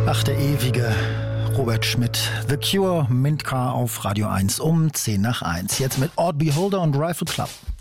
Ach, der ewige Robert Schmidt. The Cure, Mint Car auf Radio 1 um 10 nach 1. Jetzt mit Odd Beholder und Rifle Club.